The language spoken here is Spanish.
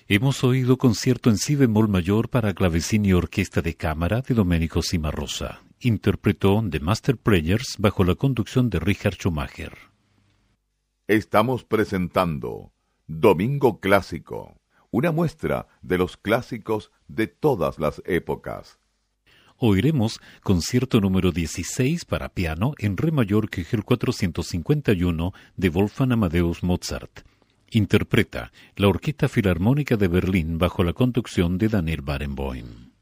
Hemos oído concierto en si bemol mayor para clavecín y orquesta de cámara de Domenico Cimarosa. Interpretó The Master Players bajo la conducción de Richard Schumacher. Estamos presentando Domingo Clásico, una muestra de los clásicos de todas las épocas. Oiremos concierto número 16 para piano en re mayor Kegel 451 de Wolfgang Amadeus Mozart. Interpreta la Orquesta Filarmónica de Berlín bajo la conducción de Daniel Barenboim.